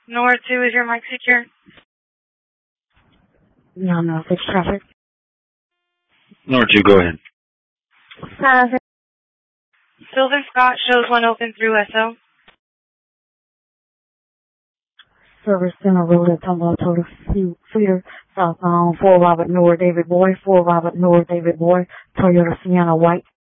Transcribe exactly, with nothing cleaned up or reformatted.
Nor two, is your mic secure? No, no, six traffic. Nor two, go ahead. Uh, Sylvan Scott shows one open through S O. Service Center Road at Tumble Total Feeder, southbound, four Robert Noor, David Boy, four Robert Noor, David Boy, Toyota Sienna White.